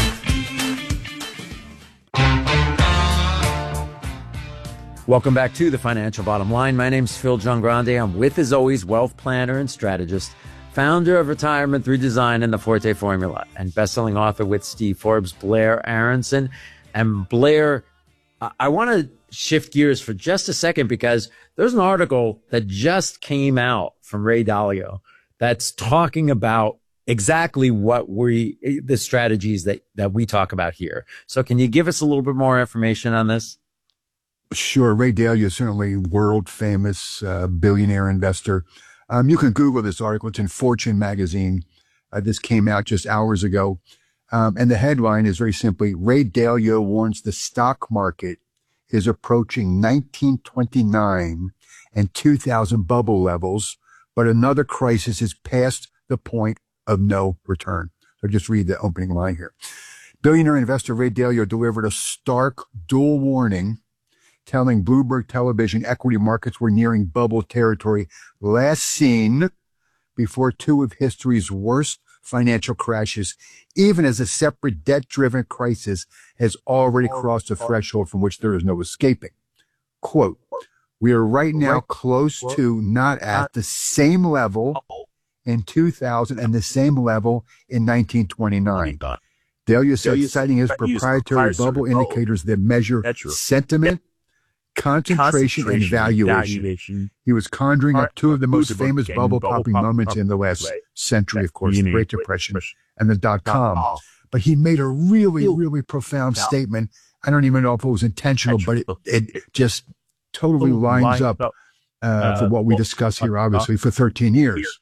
Speaker 11: Welcome back to The Financial Bottom Line. My name's Phil John Grande. I'm with, as always, wealth planner and strategist, founder of Retirement Through Design and the Forte Formula, and best-selling author with Steve Forbes, Blair Aronson. And Blair, I want to shift gears for just a second because there's an article that just came out from Ray Dalio that's talking about exactly what we, the strategies that, that we talk about here. So can you give us a little bit more information on this?
Speaker 12: Sure. Ray Dalio is certainly world famous uh, billionaire investor. Um, you can Google this article. It's in Fortune magazine. Uh, this came out just hours ago. Um, and the headline is very simply, Ray Dalio warns the stock market is approaching nineteen twenty-nine and two thousand bubble levels, but another crisis is past the point of no return. So just read the opening line here. Billionaire investor Ray Dalio delivered a stark dual warning telling Bloomberg Television equity markets were nearing bubble territory, last seen before two of history's worst financial crashes, even as a separate debt-driven crisis has already crossed a threshold from which there is no escaping. Quote, we are right now close to, not at, the same level in two thousand and the same level in nineteen twenty-nine. Dalio said, citing his proprietary bubble indicators that measure sentiment, concentration, and valuation. He was conjuring up two of the most famous bubble popping moments in the last century, of course, the Great Depression and the dot-com. But he made a really, really profound statement. I don't even know if it was intentional, but it, it just totally lines up uh, for what we discuss here, obviously, for thirteen years.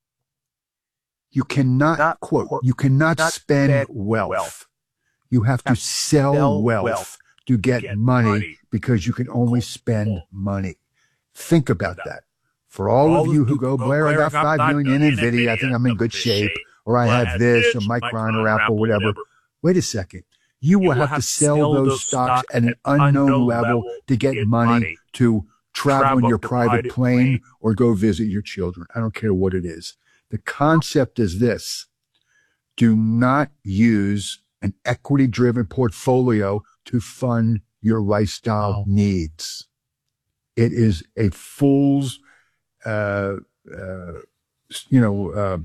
Speaker 12: You cannot, quote, you cannot spend wealth. You have to sell wealth to get money because you can only spend money. Think about that. For all of you who go, Blair, I got five million in NVIDIA, I think I'm in good shape, or I have this, or Micron, or Apple, whatever. Wait a second. You will have to sell those stocks at an unknown level to get money to travel in your private plane or go visit your children. I don't care what it is. The concept is this. Do not use an equity driven portfolio to fund your lifestyle oh. needs. It is a fool's, uh, uh, you know, uh,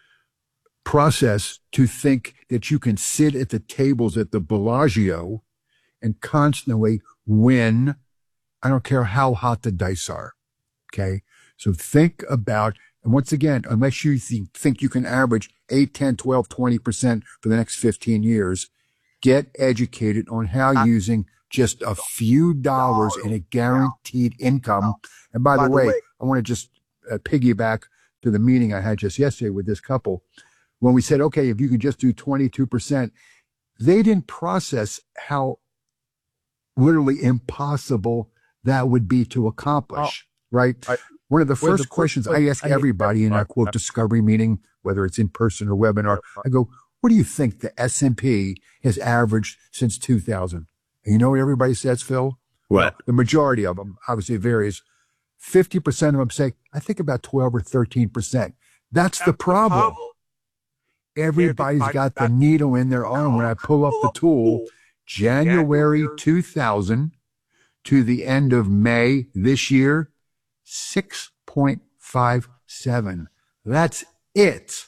Speaker 12: process to think that you can sit at the tables at the Bellagio and constantly win. I don't care how hot the dice are. Okay. So think about, and once again, unless you th- think you can average eight, ten, twelve, twenty percent for the next fifteen years, get educated on how using just a few dollars in a guaranteed income. And by, by the, way, way, I want to just uh, piggyback to the meeting I had just yesterday with this couple. When we said, okay, if you can just do twenty-two percent, they didn't process how literally impossible that would be to accomplish, oh, right? I, One of the first the, questions I ask everybody in our quote discovery meeting, whether it's in person or webinar, I go, what do you think the S and P has averaged since two thousand? And you know what everybody says, Phil?
Speaker 11: What?
Speaker 12: The majority of them, obviously it varies. fifty percent of them say, I think about twelve or thirteen percent. That's the problem. Everybody's got the needle in their arm. When I pull up the tool, January two thousand to the end of May this year, six point five seven. That's it.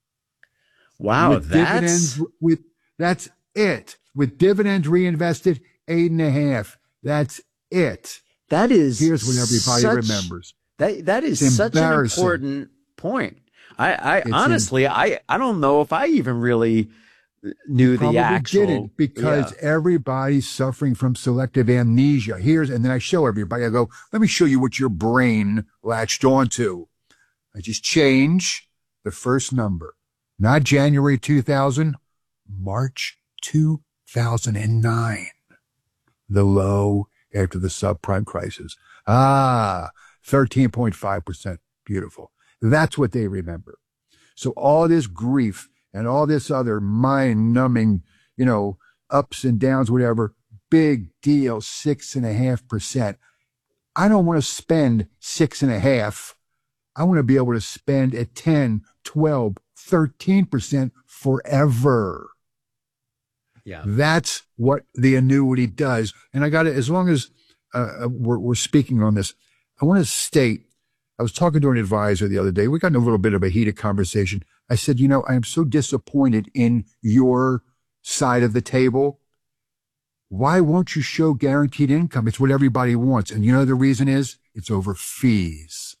Speaker 11: Wow,
Speaker 12: with
Speaker 11: that's
Speaker 12: dividends, with that's it. With dividends reinvested, eight and a half. That's it.
Speaker 11: That is.
Speaker 12: Here's what everybody
Speaker 11: such,
Speaker 12: remembers.
Speaker 11: That that is such an important point. I, I honestly, in, I, I don't know if I even really knew the actual.
Speaker 12: Didn't because yeah. everybody's suffering from selective amnesia. Here's, and then I show everybody. I go, let me show you what your brain latched onto. I just change the first number, not January two thousand, March two thousand nine, the low after the subprime crisis. Ah, thirteen point five percent. Beautiful. That's what they remember. So all this grief and all this other mind-numbing, you know, ups and downs, whatever, big deal, six and a half percent. I don't want to spend six and a half. I want to be able to spend at ten, twelve, thirteen percent forever.
Speaker 11: Yeah.
Speaker 12: That's what the annuity does. And I got to, as long as uh, we're, we're speaking on this, I want to state, I was talking to an advisor the other day. We got in a little bit of a heated conversation. I said, you know, I am so disappointed in your side of the table. Why won't you show guaranteed income? It's what everybody wants. And you know, the reason is it's over fees.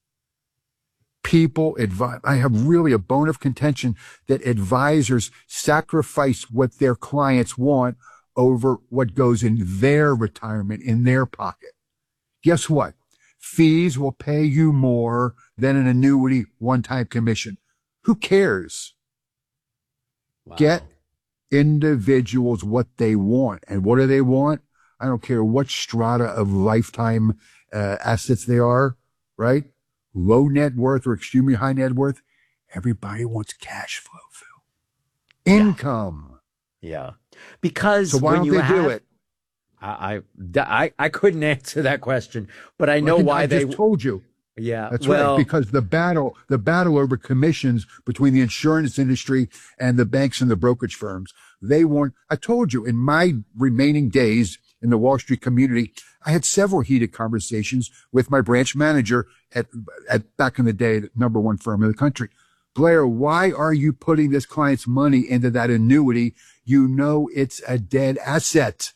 Speaker 12: People advise, I have really a bone of contention that advisors sacrifice what their clients want over what goes in their retirement, in their pocket. Guess what? Fees will pay you more than an annuity one-time commission. Who cares? Wow. Get individuals what they want. And what do they want? I don't care what strata of lifetime uh, assets they are, right? Low net worth or extremely high net worth. Everybody wants cash flow, Phil. Income.
Speaker 11: Yeah. yeah. Because
Speaker 12: so why
Speaker 11: when
Speaker 12: don't
Speaker 11: you
Speaker 12: they
Speaker 11: have,
Speaker 12: do it?
Speaker 11: I, I, I couldn't answer that question, but I know
Speaker 12: well, I
Speaker 11: why
Speaker 12: I
Speaker 11: they
Speaker 12: just told you.
Speaker 11: Yeah,
Speaker 12: that's
Speaker 11: well,
Speaker 12: right. Because the battle, the battle over commissions between the insurance industry and the banks and the brokerage firms, they want, I told you in my remaining days in the Wall Street community, I had several heated conversations with my branch manager at, at back in the day, the number one firm in the country. Blair, why are you putting this client's money into that annuity? You know, it's a dead asset.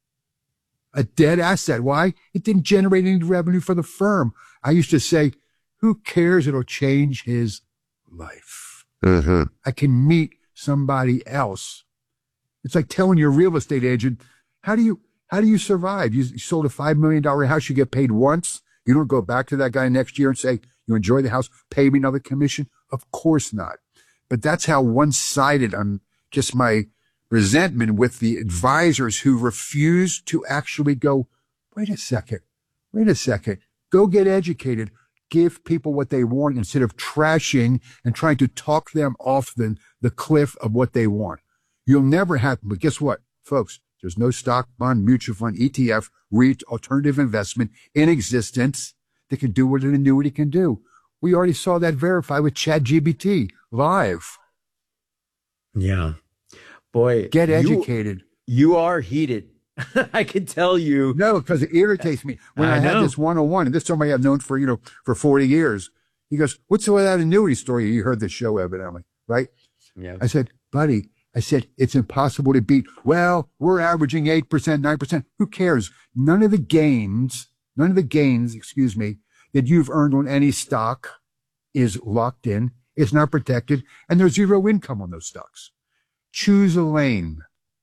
Speaker 12: A dead asset. Why? It didn't generate any revenue for the firm. I used to say, who cares? It'll change his life.
Speaker 2: Mm-hmm.
Speaker 12: I can meet somebody else. It's like telling your real estate agent, how do you, how do you survive? You, you sold a five million dollars house. You get paid once. You don't go back to that guy next year and say, you enjoy the house, pay me another commission. Of course not. But that's how one-sided I'm just my resentment with the advisors who refuse to actually go, wait a second, wait a second, go get educated, give people what they want instead of trashing and trying to talk them off the, the cliff of what they want. You'll never happen. But guess what, folks? There's no stock, bond, mutual fund, E T F, REIT, alternative investment in existence that can do what an annuity can do. We already saw that verified with ChatGPT live.
Speaker 11: Yeah.
Speaker 6: Boy,
Speaker 12: Get
Speaker 6: you-
Speaker 12: educated.
Speaker 6: You are heated. I can tell you.
Speaker 12: No, because it irritates me. When I,
Speaker 6: I
Speaker 12: had
Speaker 6: know.
Speaker 12: this one-on-one, and this is somebody I've known for, you know, for forty years, he goes, what's with that annuity story? You heard the show evidently, right?
Speaker 6: Yeah.
Speaker 12: I said, buddy, I said, it's impossible to beat. Well, we're averaging eight percent, nine percent. Who cares? None of the gains, none of the gains, excuse me, that you've earned on any stock is locked in. It's not protected. And there's zero income on those stocks. Choose a lane.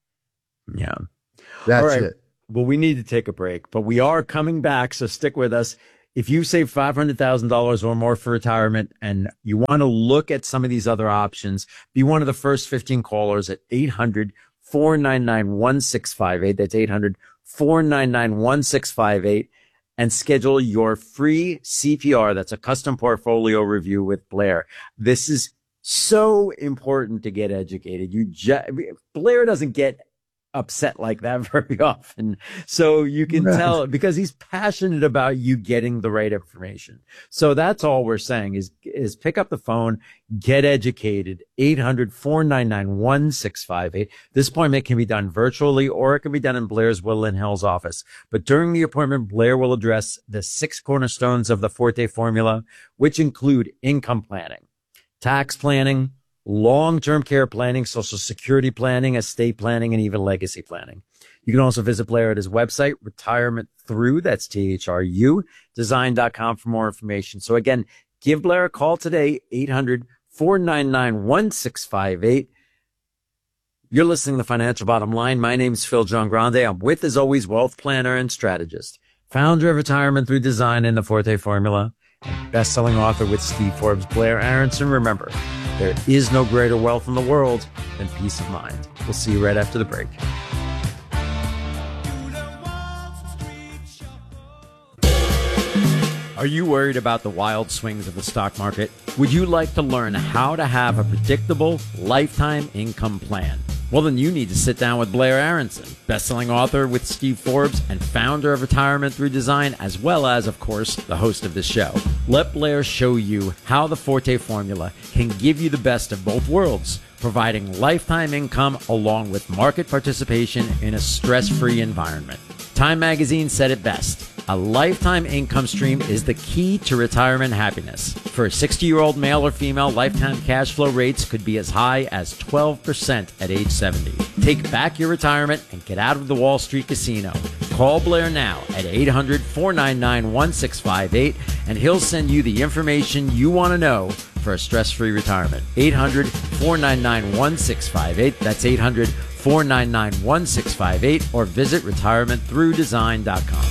Speaker 6: Yeah.
Speaker 12: That's
Speaker 6: All right.
Speaker 12: it.
Speaker 6: Well, we need to take a break, but we are coming back, so stick with us. If you save five hundred thousand dollars or more for retirement and you want to look at some of these other options, be one of the first fifteen callers at eight hundred, four nine nine, one six five eight. That's eight hundred, four nine nine, one six five eight. And schedule your free C P R. That's a custom portfolio review with Blair. This is so important to get educated. You ju- Blair doesn't get upset like that very often. So you can
Speaker 12: Right.
Speaker 6: tell because he's passionate about you getting the right information. So that's all we're saying is, is pick up the phone, get educated, eight hundred, four nine nine, one six five eight. This appointment can be done virtually or it can be done in Blair's Woodland Hills office. But during the appointment, Blair will address the six cornerstones of the Forte formula, which include income planning, tax planning, long-term care planning, social security planning, estate planning, and even legacy planning. You can also visit Blair at his website, Retirement Through, that's T H R U, design dot com for more information. So again, give Blair a call today, eight hundred, four nine nine, one six five eight. You're listening to The Financial Bottom Line. My name's Phil John Grande. I'm with, as always, wealth planner and strategist, founder of Retirement Through Design and the Forte Formula, and best-selling author with Steve Forbes, Blair Aronson. Remember, there is no greater wealth in the world than peace of mind. We'll see you right after the break. Are you worried about the wild swings of the stock market? Would you like to learn how to have a predictable lifetime income plan? Well, then you need to sit down with Blair Aronson, best-selling author with Steve Forbes and founder of Retirement Through Design, as well as, of course, the host of the show. Let Blair show you how the Forte formula can give you the best of both worlds, providing lifetime income along with market participation in a stress-free environment. Time Magazine said it best. A lifetime income stream is the key to retirement happiness. For a sixty-year-old male or female, lifetime cash flow rates could be as high as twelve percent at age seventy. Take back your retirement and get out of the Wall Street casino. Call Blair now at eight hundred, four nine nine, one six five eight and he'll send you the information you want to know for a stress-free retirement. eight hundred, four nine nine, one six five eight. That's eight hundred, four nine nine, one six five eight or visit retirement through design dot com.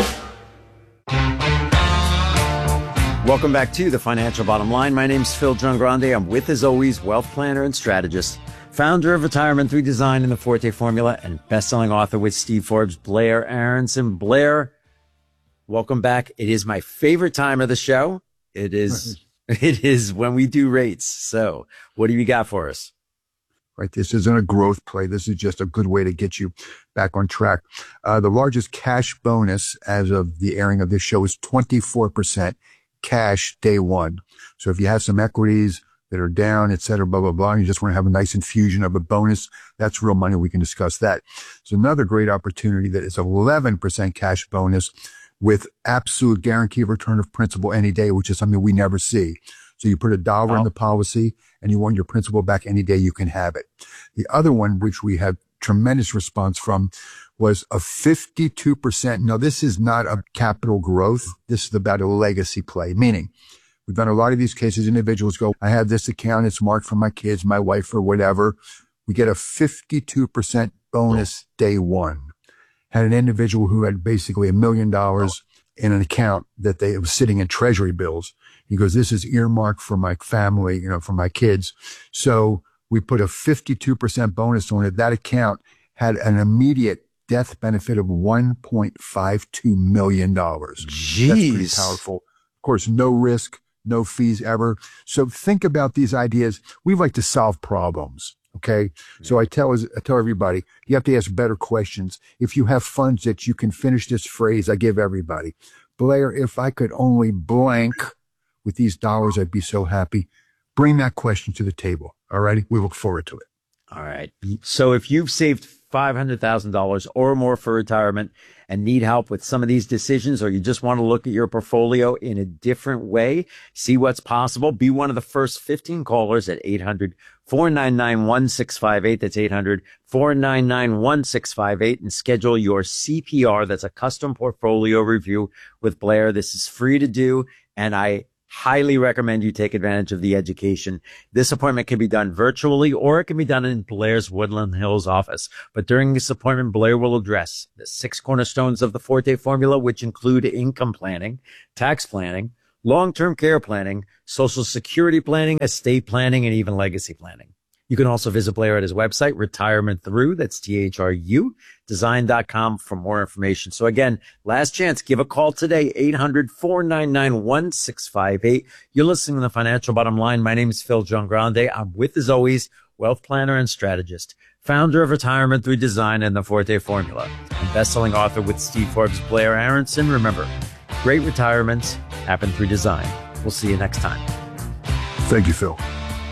Speaker 6: Welcome back to The Financial Bottom Line. My name's Phil John Grande. I'm with, as always, wealth planner and strategist, founder of Retirement Through Design and the Forte Formula, and best-selling author with Steve Forbes, Blair Aronson. Blair, welcome back. It is my favorite time of the show. It is, it is when we do rates. So what do you got for us?
Speaker 12: Right. This isn't a growth play. This is just a good way to get you back on track. Uh, the largest cash bonus as of the airing of this show is twenty-four percent cash day one. So if you have some equities that are down, et cetera, blah, blah, blah, and you just want to have a nice infusion of a bonus, that's real money. We can discuss that. So another great opportunity that is eleven percent cash bonus with absolute guarantee of return of principal any day, which is something we never see. So you put a dollar oh. in the policy and you want your principal back any day, you can have it. The other one, which we had tremendous response from, was a fifty-two percent. Now, this is not a capital growth. This is about a legacy play, meaning we've done a lot of these cases. Individuals go, I have this account. It's marked for my kids, my wife, or whatever. We get a fifty-two percent bonus day one. Had an individual who had basically a million dollars in an account that they it was sitting in treasury bills. He goes, this is earmarked for my family, you know, for my kids. So we put a fifty-two percent bonus on it. That account had an immediate death benefit of one point five two million dollars.
Speaker 6: Jeez.
Speaker 12: That's pretty powerful. Of course, no risk, no fees ever. So think about these ideas. We like to solve problems. Okay. Yeah. So I tell, I tell everybody, you have to ask better questions. If you have funds that you can finish this phrase, I give everybody, Blair, if I could only blank with these dollars, I'd be so happy. Bring that question to the table. All righty. We look forward to it.
Speaker 6: All right. So if you've saved five hundred thousand dollars or more for retirement and need help with some of these decisions, or you just want to look at your portfolio in a different way, see what's possible, be one of the first fifteen callers at eight hundred, four nine nine, one six five eight. That's eight hundred, four nine nine, one six five eight, and schedule your C P R. That's a custom portfolio review with Blair. This is free to do, and I highly recommend you take advantage of the education. This appointment can be done virtually, or it can be done in Blair's Woodland Hills office. But during this appointment, Blair will address the six cornerstones of the Forte formula, which include income planning, tax planning, long-term care planning, social security planning, estate planning, and even legacy planning. You can also visit Blair at his website, Retirement Through, that's T H R U, design dot com for more information. So again, last chance, give a call today, eight hundred, four nine nine, one six five eight. You're listening to The Financial Bottom Line. My name is Phil Giangrande. I'm with, as always, wealth planner and strategist, founder of Retirement Through Design and the Forte Formula, and best-selling author with Steve Forbes, Blair Aronson. Remember, great retirements happen through design. We'll see you next time.
Speaker 12: Thank you, Phil.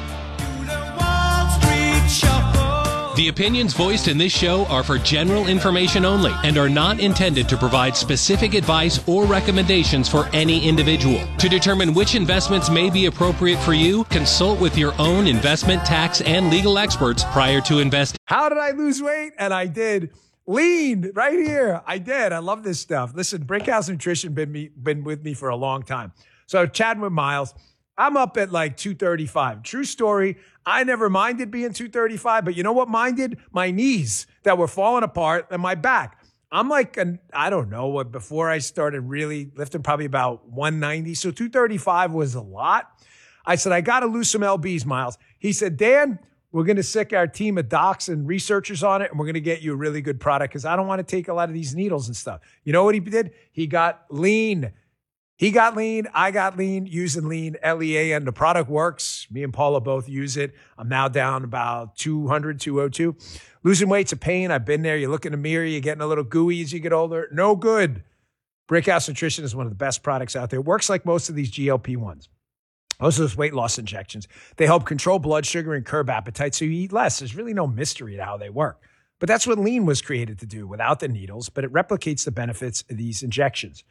Speaker 15: The opinions voiced in this show are for general information only and are not intended to provide specific advice or recommendations for any individual. To determine which investments may be appropriate for you, consult with your own investment, tax, and legal experts prior to investing.
Speaker 14: How did I lose weight? And I did. Lean right here. I did. I love this stuff. Listen, Brickhouse Nutrition been me been with me for a long time. So chatting with Miles, I'm up at like two thirty-five. True story. I never minded being two thirty-five, but you know what minded? My knees that were falling apart and my back. I'm like, an, I don't know what, before I started really lifting, probably about one ninety. So two thirty-five was a lot. I said, I got to lose some L Bs, Miles. He said, Dan, we're going to sick our team of docs and researchers on it, and we're going to get you a really good product because I don't want to take a lot of these needles and stuff. You know what he did? He got lean. He got lean. I got lean using lean, L E A N. The product works. Me and Paula both use it. I'm now down about two hundred, two oh two. Losing weight's a pain. I've been there. You look in the mirror, you're getting a little gooey as you get older. No good. Brickhouse Nutrition is one of the best products out there. It works like most of these G L P ones. Most of those weight loss injections. They help control blood sugar and curb appetite so you eat less. There's really no mystery to how they work. But that's what lean was created to do without the needles, but it replicates the benefits of these injections.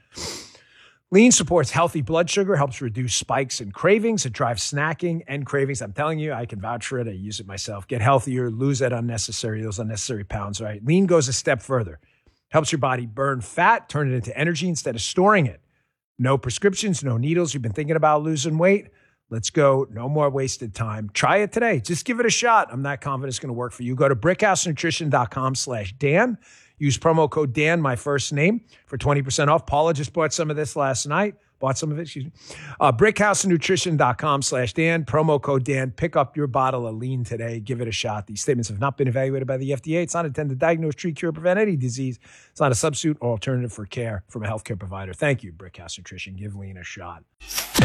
Speaker 14: Lean supports healthy blood sugar, helps reduce spikes and cravings. It drives snacking and cravings. I'm telling you, I can vouch for it. I use it myself. Get healthier, lose that unnecessary, those unnecessary pounds, right? Lean goes a step further. Helps your body burn fat, turn it into energy instead of storing it. No prescriptions, no needles. You've been thinking about losing weight? Let's go. No more wasted time. Try it today. Just give it a shot. I'm not confident it's going to work for you. Go to brickhousenutrition.com slash Dan. Use promo code Dan, my first name, for twenty percent off. Paula just bought some of this last night. Bought some of it, excuse me. Uh, brickhousenutrition.com slash Dan. Promo code Dan. Pick up your bottle of lean today. Give it a shot. These statements have not been evaluated by the F D A. It's not intended to diagnose, treat, cure, prevent any disease. It's not a substitute or alternative for care from a healthcare provider. Thank you, Brickhouse Nutrition. Give lean a shot.
Speaker 8: A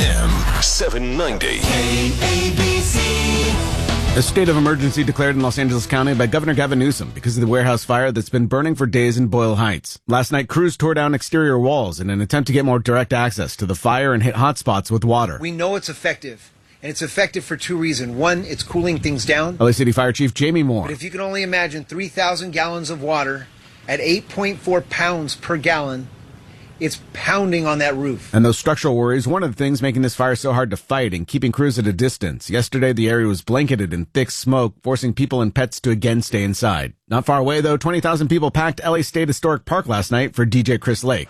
Speaker 8: M seven ninety. A B C.
Speaker 25: A state of emergency declared in Los Angeles County by Governor Gavin Newsom because of the warehouse fire that's been burning for days in Boyle Heights. Last night, crews tore down exterior walls in an attempt to get more direct access to the fire and hit hotspots with water.
Speaker 16: We know it's effective, and it's effective for two reasons. One, it's cooling things down.
Speaker 25: L A City Fire Chief Jamie Moore.
Speaker 16: But if you can only imagine three thousand gallons of water at eight point four pounds per gallon, it's pounding on that roof.
Speaker 25: And those structural worries, one of the things making this fire so hard to fight and keeping crews at a distance. Yesterday, the area was blanketed in thick smoke, forcing people and pets to again stay inside. Not far away, though, twenty thousand people packed L A State Historic Park last night for D J Chris Lake.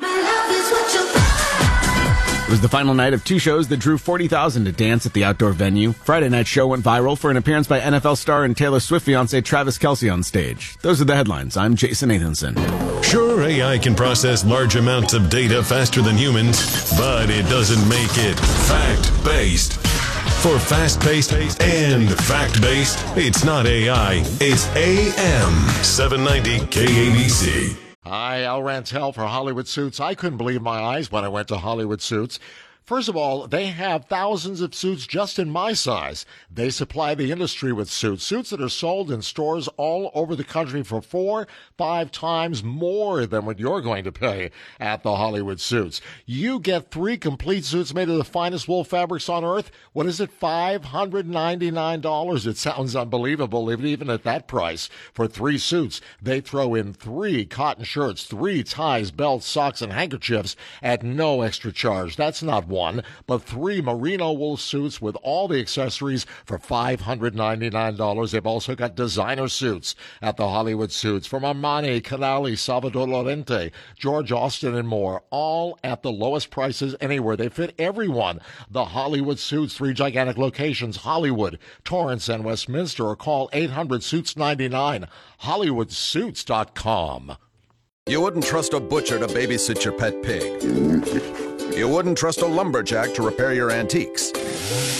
Speaker 25: It was the final night of two shows that drew forty thousand to dance at the outdoor venue. Friday night's show went viral for an appearance by N F L star and Taylor Swift fiancé Travis Kelce on stage. Those are the headlines. I'm Jason Nathanson.
Speaker 8: Sure, A I can process large amounts of data faster than humans, but it doesn't make it fact-based. For fast-paced and fact-based, it's not A I, it's A M seven ninety K A B C.
Speaker 17: Hi, Al Rantel for Hollywood Suits. I couldn't believe my eyes when I went to Hollywood Suits. First of all, they have thousands of suits just in my size. They supply the industry with suits, suits that are sold in stores all over the country for four, five times more than what you're going to pay at the Hollywood Suits. You get three complete suits made of the finest wool fabrics on earth. What is it? five hundred ninety-nine dollars. It sounds unbelievable, even at that price. For three suits, they throw in three cotton shirts, three ties, belts, socks, and handkerchiefs at no extra charge. That's not one, but three merino wool suits with all the accessories for five hundred ninety-nine dollars. They've also got designer suits at the Hollywood Suits from Armani, Canali, Salvador Lorente, George Austin, and more, all at the lowest prices anywhere. They fit everyone. The Hollywood Suits, three gigantic locations, Hollywood, Torrance, and Westminster, or call eight hundred suits ninety-nine, hollywood suits dot com.
Speaker 18: You wouldn't trust a butcher to babysit your pet pig. You wouldn't trust a lumberjack to repair your antiques.